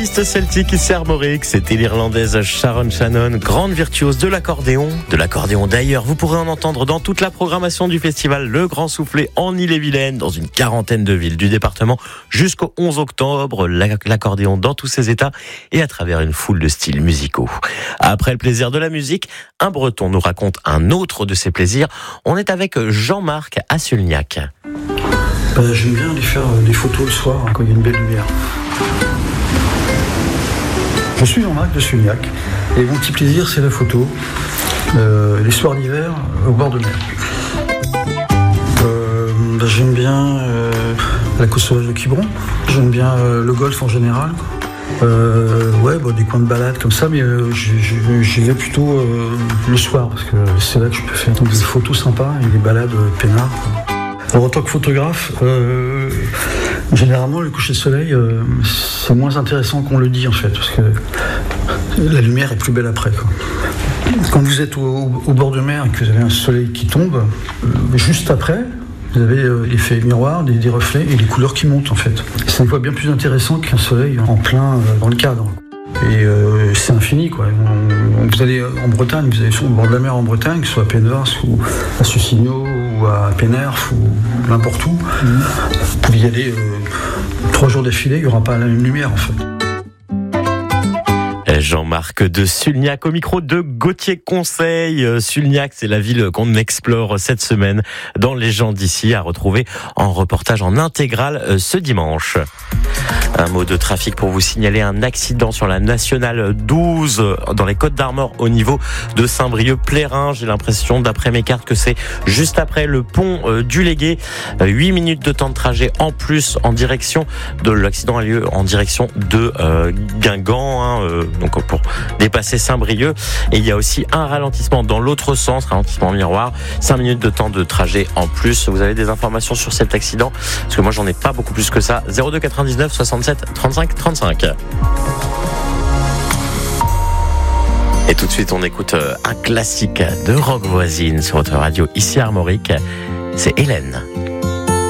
Spécialiste celtique ici Armorique, c'était l'Irlandaise Sharon Shannon, grande virtuose de l'accordéon. De l'accordéon d'ailleurs, vous pourrez en entendre dans toute la programmation du festival Le Grand Soufflet en Ille-et-Vilaine, dans une quarantaine de villes du département, jusqu'au 11 octobre. L'accordéon dans tous ses états et à travers une foule de styles musicaux. Après le plaisir de la musique, un Breton nous raconte un autre de ses plaisirs. On est avec Jean-Marc à Sulniac. J'aime bien aller faire des photos le soir quand il y a une belle lumière. Je suis Jean-Marc de Sulniac et mon petit plaisir c'est la photo. Les soirs d'hiver au bord de mer. J'aime bien la côte sauvage de Quiberon. J'aime bien le golf en général. Des coins de balade comme ça, mais j'y vais plutôt le soir parce que c'est là que je peux faire des photos sympas et des balades peinards. Alors, en tant que photographe, généralement le coucher de soleil c'est moins intéressant qu'on le dit en fait, parce que la lumière est plus belle après, quoi. Quand vous êtes au bord de mer et que vous avez un soleil qui tombe, juste après, vous avez l'effet miroir, des reflets et les couleurs qui montent en fait. C'est une fois bien plus intéressant qu'un soleil en plein dans le cadre. Et c'est infini, quoi. Vous allez en Bretagne, vous allez au bord de la mer en Bretagne, que ce soit à Penvars ou à Sussigno ou à Pennerf ou n'importe où. Vous pouvez y aller 3 jours d'affilée, il n'y aura pas la même lumière en fait. Jean-Marc de Sulniac au micro de Gauthier Conseil. Sulniac, c'est la ville qu'on explore cette semaine dans Les gens d'ici, à retrouver en reportage en intégrale ce dimanche. Un mot de trafic pour vous signaler un accident sur la nationale 12 dans les Côtes-d'Armor au niveau de Saint-Brieuc-Plérin. J'ai l'impression, d'après mes cartes, que c'est juste après le pont du Légué. 8 minutes de temps de trajet en plus en direction de l'accident a lieu en direction de Guingamp, donc pour dépasser Saint-Brieuc. Et il y a aussi un ralentissement dans l'autre sens, ralentissement miroir. 5 minutes de temps de trajet en plus. Vous avez des informations sur cet accident? Parce que moi, j'en ai pas beaucoup plus que ça. 02 99 67 35 35. Et tout de suite, on écoute un classique de rock voisine sur votre radio ici Armorique. C'est Hélène.